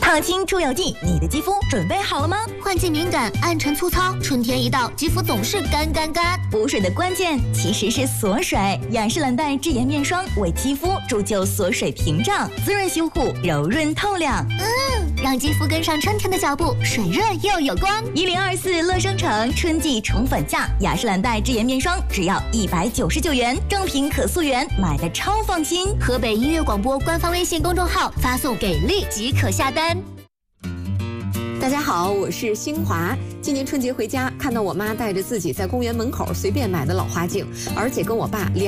抗菌除油剂，你的肌肤准备好了吗？ 换季敏感、暗沉粗糙，春天一到，肌肤总是干。 补水的关键其实是锁水，雅诗兰黛智妍面霜为肌肤铸就锁水屏障，滋润修护，柔润透亮。 让肌肤跟上春天的脚步，水润又有光。 1024乐生城春季宠粉价，雅诗兰黛智妍面霜只要199元，正品可溯源，买的超放心。 河北音乐广播官方微信公众号发送给力即可下单。 大家好，我是新华。今年春节回家，看到我妈带着自己在公园门口随便买的老花镜，而且跟我爸